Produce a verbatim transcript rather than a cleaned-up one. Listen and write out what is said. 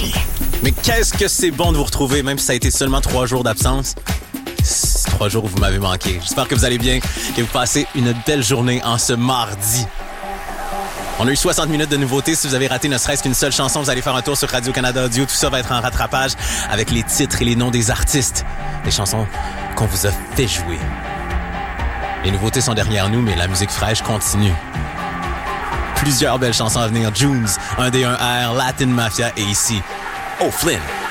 Énergie. Mais qu'est-ce que c'est bon de vous retrouver, même si ça a été seulement trois jours d'absence. C'est trois jours où vous m'avez manqué. J'espère que vous allez bien et vous passez une belle journée en ce mardi. On a eu soixante minutes de nouveautés. Si vous avez raté ne serait-ce qu'une seule chanson, vous allez faire un tour sur Radio-Canada Audio. Tout ça va être en rattrapage avec les titres et les noms des artistes. Les chansons qu'on vous a fait jouer. Les nouveautés sont derrière nous, mais la musique fraîche continue. Plusieurs belles chansons à venir. Junes, un D un R, Latin Mafia et ici, O'Flynn.